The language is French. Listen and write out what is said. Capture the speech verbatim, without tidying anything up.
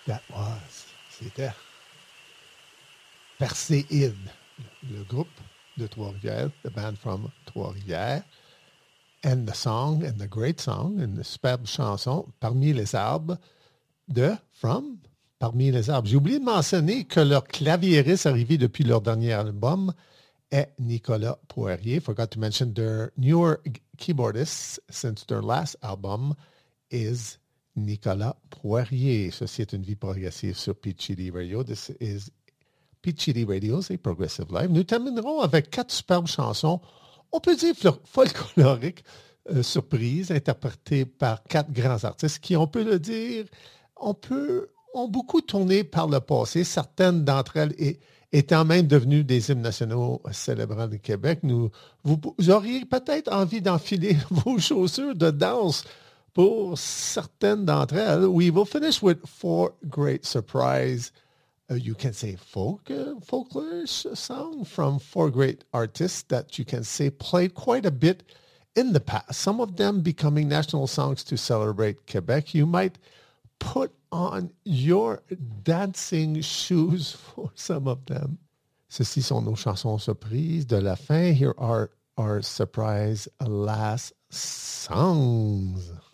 That was. C'était Perséide, le groupe de Trois-Rivières, the band from Trois-Rivières. And the song, and the great song, and the superbe chanson, Parmi les arbres, de From Parmi les arbres. J'ai oublié de mentionner que leur claviériste arrivé depuis leur dernier album est Nicolas Poirier. Forgot to mention their newer keyboardist since their last album is Nicolas Poirier. Ceci est une vie progressive sur Peach D Radio. This is Peach D Radio, c'est Progressive Live. Nous terminerons avec quatre superbes chansons, on peut dire folkloriques, euh, surprises, interprétées par quatre grands artistes qui, on peut le dire, on peut, ont beaucoup tourné par le passé. Certaines d'entre elles est, étant même devenues des hymnes nationaux célébrant le Québec. Nous, vous, vous auriez peut-être envie d'enfiler vos chaussures de danse pour certaines d'entre elles. We will finish with four great surprises. Uh, you can say folk, uh, folklorish song from four great artists that you can say played quite a bit in the past. Some of them becoming national songs to celebrate Quebec. You might put on your dancing shoes for some of them. Ceci sont nos chansons surprises de la fin. Here are our surprise last songs.